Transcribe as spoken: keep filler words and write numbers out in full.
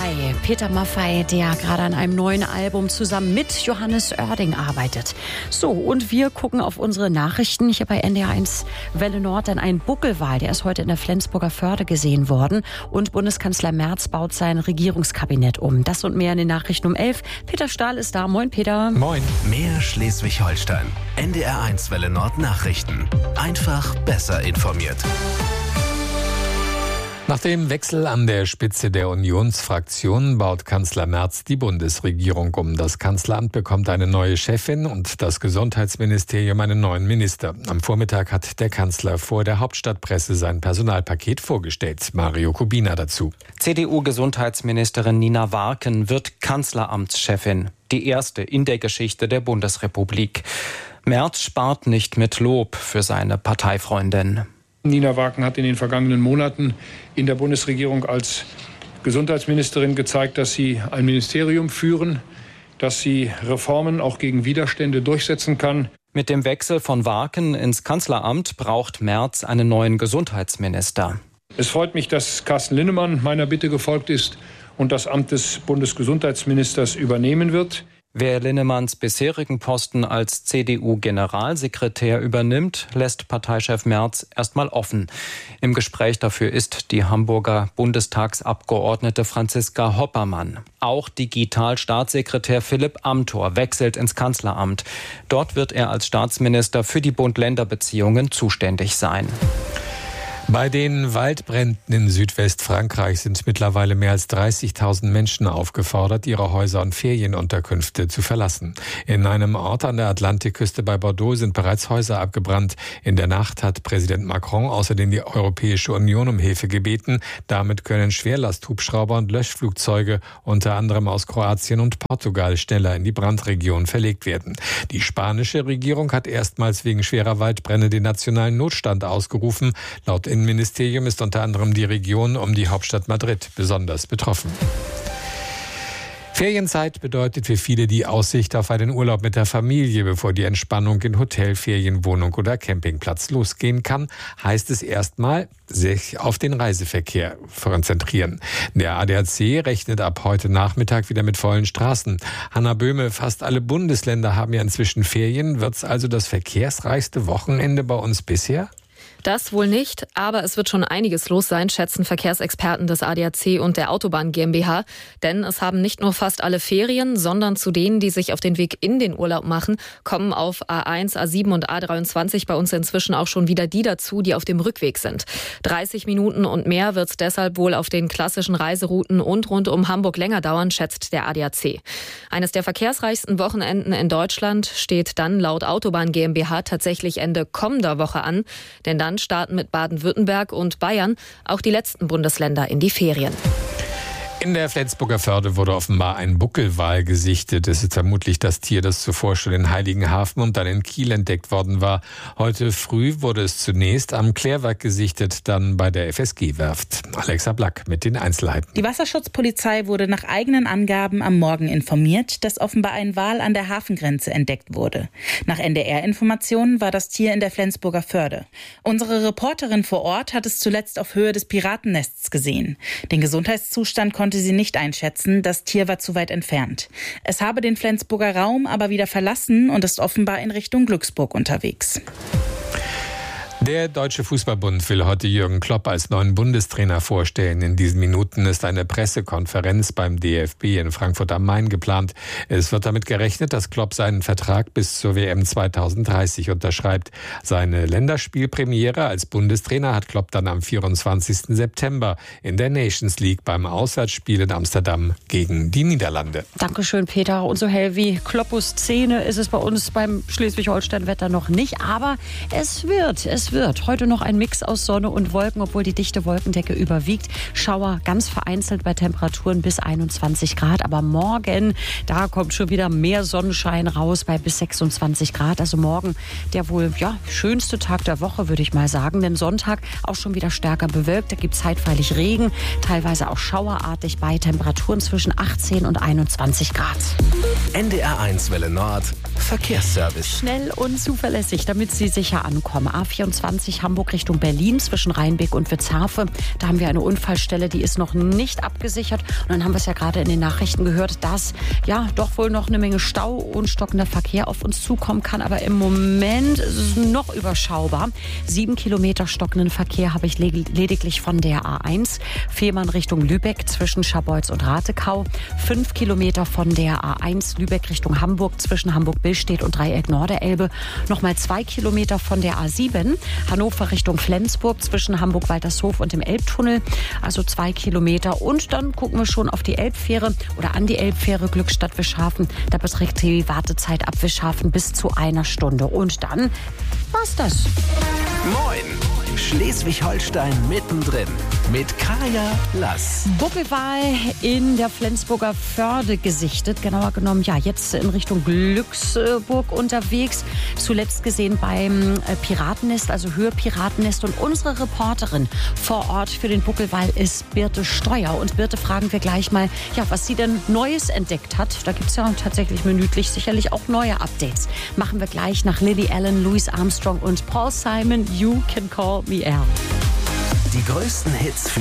Maffay. Peter Maffay, der gerade an einem neuen Album zusammen mit Johannes Oerding arbeitet. So, und wir gucken auf unsere Nachrichten hier bei N D R eins Welle Nord. Denn ein Buckelwal, der ist heute in der Flensburger Förde gesehen worden. Und Bundeskanzler Merz baut sein Regierungskabinett um. Das und mehr in den Nachrichten um elf. Peter Stahl ist da. Moin, Peter. Moin. Mehr Schleswig-Holstein. N D R eins Welle Nord Nachrichten. Einfach besser informiert. Nach dem Wechsel an der Spitze der Unionsfraktion baut Kanzler Merz die Bundesregierung um. Das Kanzleramt bekommt eine neue Chefin und das Gesundheitsministerium einen neuen Minister. Am Vormittag hat der Kanzler vor der Hauptstadtpresse sein Personalpaket vorgestellt. Mario Kubina dazu. C D U-Gesundheitsministerin Nina Warken wird Kanzleramtschefin. Die erste in der Geschichte der Bundesrepublik. Merz spart nicht mit Lob für seine Parteifreundin. Nina Warken hat in den vergangenen Monaten in der Bundesregierung als Gesundheitsministerin gezeigt, dass sie ein Ministerium führen, dass sie Reformen auch gegen Widerstände durchsetzen kann. Mit dem Wechsel von Warken ins Kanzleramt braucht Merz einen neuen Gesundheitsminister. Es freut mich, dass Carsten Linnemann meiner Bitte gefolgt ist und das Amt des Bundesgesundheitsministers übernehmen wird. Wer Linnemanns bisherigen Posten als C D U-Generalsekretär übernimmt, lässt Parteichef Merz erstmal offen. Im Gespräch dafür ist die Hamburger Bundestagsabgeordnete Franziska Hoppermann. Auch Digital-Staatssekretär Philipp Amthor wechselt ins Kanzleramt. Dort wird er als Staatsminister für die Bund-Länder-Beziehungen zuständig sein. Bei den Waldbränden in Südwestfrankreich sind mittlerweile mehr als dreißigtausend Menschen aufgefordert, ihre Häuser und Ferienunterkünfte zu verlassen. In einem Ort an der Atlantikküste bei Bordeaux sind bereits Häuser abgebrannt. In der Nacht hat Präsident Macron außerdem die Europäische Union um Hilfe gebeten. Damit können Schwerlasthubschrauber und Löschflugzeuge unter anderem aus Kroatien und Portugal schneller in die Brandregion verlegt werden. Die spanische Regierung hat erstmals wegen schwerer Waldbrände den nationalen Notstand ausgerufen. Laut Innenministerium ist unter anderem die Region um die Hauptstadt Madrid besonders betroffen. Ferienzeit bedeutet für viele die Aussicht auf einen Urlaub mit der Familie. Bevor die Entspannung in Hotel, Ferienwohnung oder Campingplatz losgehen kann, heißt es erstmal, sich auf den Reiseverkehr konzentrieren. Der A D A C rechnet ab heute Nachmittag wieder mit vollen Straßen. Hanna Böhme, fast alle Bundesländer haben ja inzwischen Ferien. Wird es also das verkehrsreichste Wochenende bei uns bisher? Das wohl nicht, aber es wird schon einiges los sein, schätzen Verkehrsexperten des A D A C und der Autobahn GmbH. Denn es haben nicht nur fast alle Ferien, sondern zu denen, die sich auf den Weg in den Urlaub machen, kommen auf A eins, A sieben und A dreiundzwanzig bei uns inzwischen auch schon wieder die dazu, die auf dem Rückweg sind. dreißig Minuten und mehr wird es deshalb wohl auf den klassischen Reiserouten und rund um Hamburg länger dauern, schätzt der A D A C. Eines der verkehrsreichsten Wochenenden in Deutschland steht dann laut Autobahn GmbH tatsächlich Ende kommender Woche an. Denn dann starten mit Baden-Württemberg und Bayern auch die letzten Bundesländer in die Ferien. In der Flensburger Förde wurde offenbar ein Buckelwal gesichtet. Es ist vermutlich das Tier, das zuvor schon in Heiligenhafen und dann in Kiel entdeckt worden war. Heute früh wurde es zunächst am Klärwerk gesichtet, dann bei der F S G-Werft. Alexa Black mit den Einzelheiten. Die Wasserschutzpolizei wurde nach eigenen Angaben am Morgen informiert, dass offenbar ein Wal an der Hafengrenze entdeckt wurde. Nach N D R-Informationen war das Tier in der Flensburger Förde. Unsere Reporterin vor Ort hat es zuletzt auf Höhe des Piratennests gesehen. Den Gesundheitszustand konnte sie nicht einschätzen, das Tier war zu weit entfernt. Es habe den Flensburger Raum aber wieder verlassen und ist offenbar in Richtung Glücksburg unterwegs. Der Deutsche Fußballbund will heute Jürgen Klopp als neuen Bundestrainer vorstellen. In diesen Minuten ist eine Pressekonferenz beim D F B in Frankfurt am Main geplant. Es wird damit gerechnet, dass Klopp seinen Vertrag bis zur W M zweitausenddreißig unterschreibt. Seine Länderspielpremiere als Bundestrainer hat Klopp dann am vierundzwanzigsten September in der Nations League beim Auswärtsspiel in Amsterdam gegen die Niederlande. Dankeschön, Peter. Und so hell wie Kloppus Szene ist es bei uns beim Schleswig-Holstein-Wetter noch nicht. Aber es wird, es wird heute noch ein Mix aus Sonne und Wolken, obwohl die dichte Wolkendecke überwiegt. Schauer ganz vereinzelt bei Temperaturen bis einundzwanzig Grad. Aber morgen, da kommt schon wieder mehr Sonnenschein raus bei bis sechsundzwanzig Grad. Also morgen der wohl ja, schönste Tag der Woche, würde ich mal sagen. Denn Sonntag auch schon wieder stärker bewölkt. Da gibt es zeitweilig Regen, teilweise auch schauerartig bei Temperaturen zwischen achtzehn und einundzwanzig Grad. N D R eins Welle Nord Verkehrsservice. Schnell und zuverlässig, damit Sie sicher ankommen. A vierundzwanzig Hamburg Richtung Berlin zwischen Rheinbeck und Witzhafe. Da haben wir eine Unfallstelle, die ist noch nicht abgesichert. Und dann haben wir es ja gerade in den Nachrichten gehört, dass ja doch wohl noch eine Menge Stau und stockender Verkehr auf uns zukommen kann. Aber im Moment ist es noch überschaubar. Sieben Kilometer stockenden Verkehr habe ich lediglich von der A eins. Fehmarn Richtung Lübeck zwischen Scharbeutz und Ratekau. Fünf Kilometer von der A eins Lübeck Richtung Hamburg zwischen Hamburg-Billstedt und Dreieck Norderelbe. Nochmal zwei Kilometer von der A sieben. Hannover Richtung Flensburg zwischen Hamburg-Waltershof und dem Elbtunnel. Also zwei Kilometer. Und dann gucken wir schon auf die Elbfähre oder an die Elbfähre Glückstadt-Wischhafen. Da beträgt die Wartezeit ab Wischhafen bis zu einer Stunde. Und dann war's das. Moin! Schleswig-Holstein mittendrin mit Kaya Lass. Buckelwal in der Flensburger Förde gesichtet. Genauer genommen, ja, jetzt in Richtung Glücksburg unterwegs. Zuletzt gesehen beim Piratennest, also Höhe Piratennest. Und unsere Reporterin vor Ort für den Buckelwal ist Birte Steuer. Und Birte fragen wir gleich mal, ja, was sie denn Neues entdeckt hat. Da gibt es ja tatsächlich minütlich sicherlich auch neue Updates. Machen wir gleich nach Lily Allen, Louis Armstrong und Paul Simon. You Can Call Me Al. Die größten Hits für